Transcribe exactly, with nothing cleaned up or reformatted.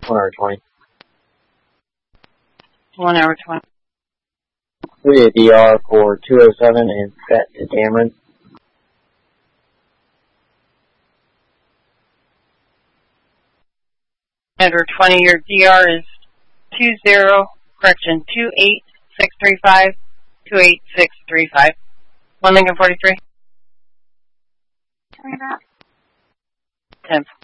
One hour twenty. One hour twenty. three A D R for two oh seven and set to Dameron. Edward twenty, your D R is two zero, correction, two eight six three five, two eight six three five. One Lincoln forty-three. ten